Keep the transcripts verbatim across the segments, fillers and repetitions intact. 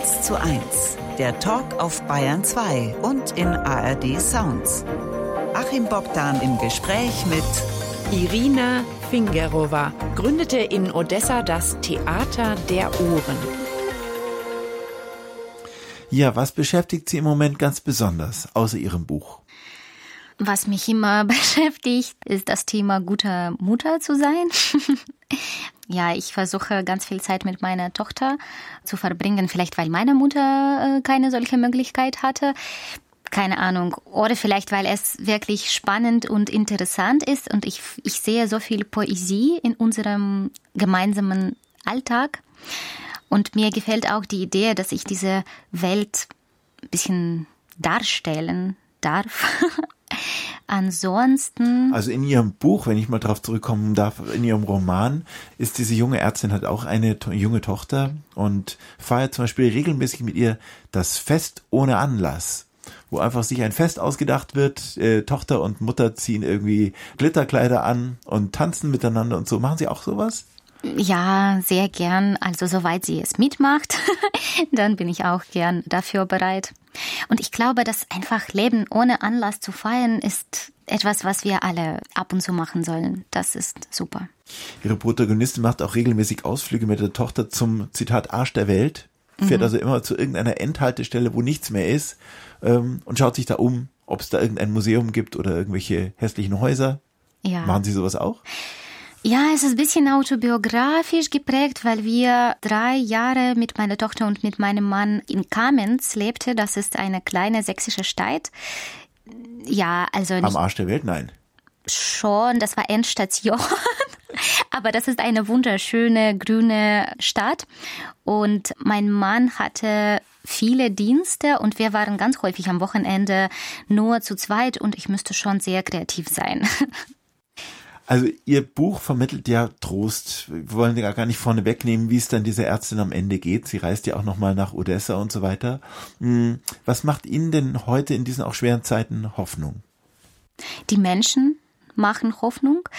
eins zu eins, der Talk auf Bayern zwei und in A R D Sounds. Achim Bogdan im Gespräch mit Irina Fingerova, gründete in Odessa das Theater der Ohren. Ja, was beschäftigt Sie im Moment ganz besonders, außer Ihrem Buch? Was mich immer beschäftigt, ist das Thema guter Mutter zu sein. Ja, ich versuche ganz viel Zeit mit meiner Tochter zu verbringen, vielleicht weil meine Mutter keine solche Möglichkeit hatte. Keine Ahnung. Oder vielleicht, weil es wirklich spannend und interessant ist und ich, ich sehe so viel Poesie in unserem gemeinsamen Alltag. Und mir gefällt auch die Idee, dass ich diese Welt ein bisschen darstellen darf. Ansonsten... Also in Ihrem Buch, wenn ich mal drauf zurückkommen darf, in Ihrem Roman ist diese junge Ärztin hat auch eine to- junge Tochter und feiert zum Beispiel regelmäßig mit ihr das Fest ohne Anlass, wo einfach sich ein Fest ausgedacht wird, äh, Tochter und Mutter ziehen irgendwie Glitterkleider an und tanzen miteinander und so. Machen Sie auch sowas? Ja, sehr gern. Also soweit sie es mitmacht, dann bin ich auch gern dafür bereit. Und ich glaube, dass einfach Leben ohne Anlass zu feiern ist etwas, was wir alle ab und zu machen sollen. Das ist super. Ihre Protagonistin macht auch regelmäßig Ausflüge mit der Tochter zum, Zitat, Arsch der Welt. Fährt mhm. also immer zu irgendeiner Endhaltestelle, wo nichts mehr ist ähm, und schaut sich da um, ob es da irgendein Museum gibt oder irgendwelche hässlichen Häuser. Ja. Machen Sie sowas auch? Ja, es ist ein bisschen autobiografisch geprägt, weil wir drei Jahre mit meiner Tochter und mit meinem Mann in Kamenz lebten. Das ist eine kleine sächsische Stadt. Ja, also nicht. Am Arsch der Welt? Nein. Schon, das war Endstation. Aber das ist eine wunderschöne grüne Stadt. Und mein Mann hatte viele Dienste und wir waren ganz häufig am Wochenende nur zu zweit und ich müsste schon sehr kreativ sein. Also Ihr Buch vermittelt ja Trost. Wir wollen ja gar nicht vorne wegnehmen, wie es dann dieser Ärztin am Ende geht. Sie reist ja auch nochmal nach Odessa und so weiter. Was macht Ihnen denn heute in diesen auch schweren Zeiten Hoffnung? Die Menschen machen Hoffnung.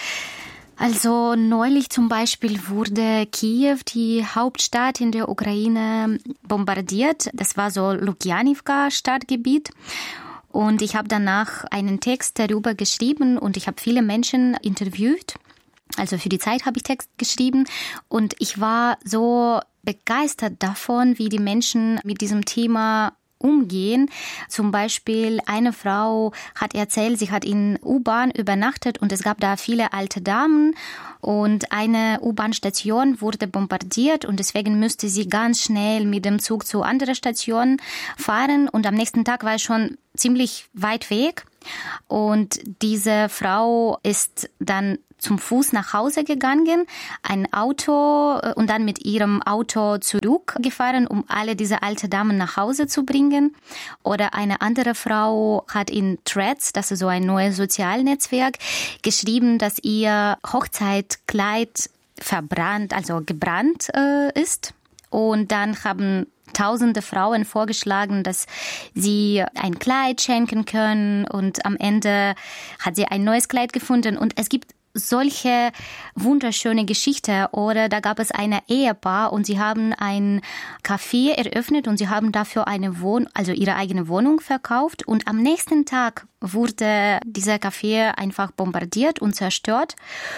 Also neulich zum Beispiel wurde Kiew, die Hauptstadt in der Ukraine, bombardiert. Das war so Lukjanivka-Stadtgebiet. Und ich habe danach einen Text darüber geschrieben und ich habe viele Menschen interviewt. Also für die Zeit habe ich Text geschrieben und ich war so begeistert davon, wie die Menschen mit diesem Thema umgehen. Zum Beispiel eine Frau hat erzählt, sie hat in U-Bahn übernachtet und es gab da viele alte Damen und eine U-Bahn-Station wurde bombardiert und deswegen musste sie ganz schnell mit dem Zug zu anderen Stationen fahren und am nächsten Tag war es schon ziemlich weit weg und diese Frau ist dann zum Fuß nach Hause gegangen, ein Auto und dann mit ihrem Auto zurückgefahren, um alle diese alten Damen nach Hause zu bringen. Oder eine andere Frau hat in Threads, das ist so ein neues Sozialnetzwerk, geschrieben, dass ihr Hochzeitkleid verbrannt, also gebrannt äh, ist. Und dann haben tausende Frauen vorgeschlagen, dass sie ein Kleid schenken können und am Erende hat sie ein neues Kleid gefunden und es gibt solche wunderschöne Geschichte. Oder da gab es ein Ehepaar und sie haben ein Café eröffnet und sie haben dafür eine Wohnung, also ihre eigene Wohnung verkauft und am nächsten Tag wurde dieser Café einfach bombardiert und zerstört.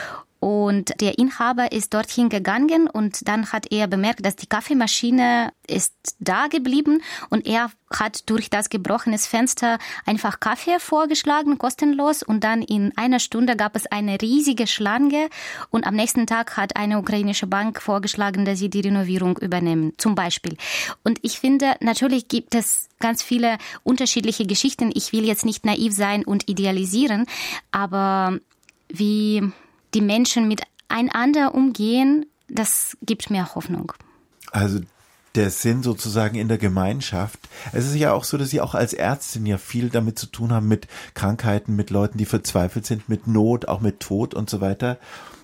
Und der Inhaber ist dorthin gegangen und dann hat er bemerkt, dass die Kaffeemaschine ist da geblieben und er hat durch das gebrochene Fenster einfach Kaffee vorgeschlagen, kostenlos und dann in einer Stunde gab es eine riesige Schlange und am nächsten Tag hat eine ukrainische Bank vorgeschlagen, dass sie die Renovierung übernehmen, zum Beispiel. Und ich finde, natürlich gibt es ganz viele unterschiedliche Geschichten. Ich will jetzt nicht naiv sein und idealisieren, aber wie die Menschen miteinander umgehen, das gibt mir Hoffnung. Also der Sinn sozusagen in der Gemeinschaft. Es ist ja auch so, dass Sie auch als Ärztin ja viel damit zu tun haben, mit Krankheiten, mit Leuten, die verzweifelt sind, mit Not, auch mit Tod und so weiter.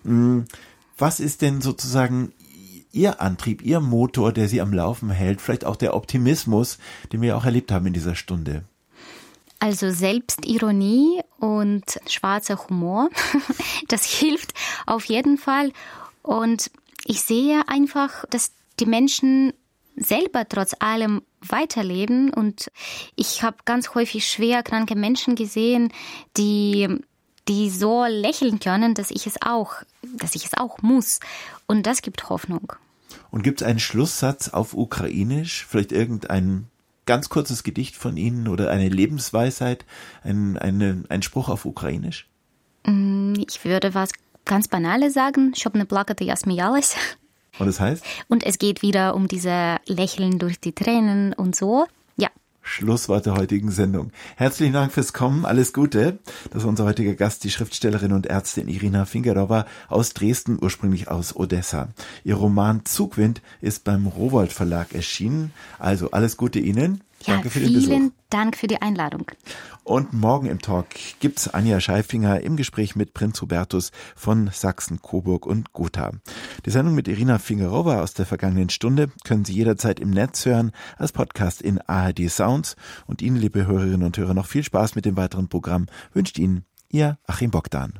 Was ist denn sozusagen Ihr Antrieb, Ihr Motor, der Sie am Laufen hält? Vielleicht auch der Optimismus, den wir auch erlebt haben in dieser Stunde? Also Selbstironie und schwarzer Humor, das hilft auf jeden Fall. Und ich sehe einfach, dass die Menschen selber trotz allem weiterleben. Und ich habe ganz häufig schwer kranke Menschen gesehen, die, die so lächeln können, dass ich es auch, dass ich es auch muss. Und das gibt Hoffnung. Und gibt es einen Schlusssatz auf Ukrainisch? Vielleicht irgendein ganz kurzes Gedicht von Ihnen oder eine Lebensweisheit, ein, eine, ein Spruch auf Ukrainisch? Ich würde was ganz Banales sagen. Щоб не плакати, я сміялась. Und das heißt? Und es geht wieder um diese Lächeln durch die Tränen und so. Ja. Schlusswort der heutigen Sendung. Herzlichen Dank fürs Kommen, alles Gute. Das war unser heutiger Gast, die Schriftstellerin und Ärztin Irina Fingerowa aus Dresden, ursprünglich aus Odessa. Ihr Roman Zugwind ist beim Rowohlt Verlag erschienen. Also alles Gute Ihnen. Ja, Danke für den Besuch. Vielen Dank für die Einladung. Und morgen im Talk gibt's Anja Scheifinger im Gespräch mit Prinz Hubertus von Sachsen, Coburg und Gotha. Die Sendung mit Irina Fingerowa aus der vergangenen Stunde können Sie jederzeit im Netz hören, als Podcast in A R D Sounds. Und Ihnen, liebe Hörerinnen und Hörer, noch viel Spaß mit dem weiteren Programm wünscht Ihnen Ihr Achim Bogdan.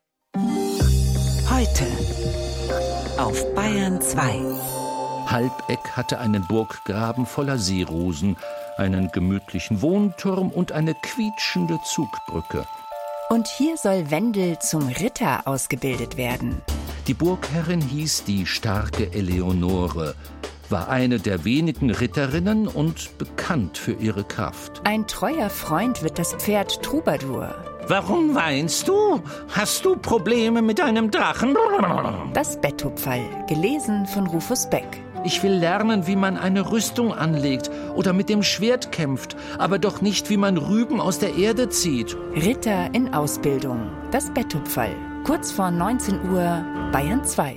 Heute auf Bayern zwei. Halbegg hatte einen Burggraben voller Seerosen, einen gemütlichen Wohnturm und eine quietschende Zugbrücke. Und hier soll Wendel zum Ritter ausgebildet werden. Die Burgherrin hieß die starke Eleonore, war eine der wenigen Ritterinnen und bekannt für ihre Kraft. Ein treuer Freund wird das Pferd Troubadour. Warum weinst du? Hast du Probleme mit einem Drachen? Das Bettupferl, gelesen von Rufus Beck. Ich will lernen, wie man eine Rüstung anlegt oder mit dem Schwert kämpft, aber doch nicht, wie man Rüben aus der Erde zieht. Ritter in Ausbildung, das Bettupferl, kurz vor neunzehn Uhr, Bayern zwei.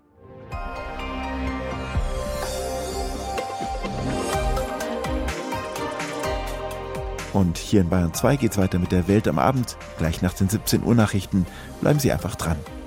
Und hier in Bayern zwei geht's weiter mit der Welt am Abend, gleich nach den siebzehn Uhr Nachrichten. Bleiben Sie einfach dran.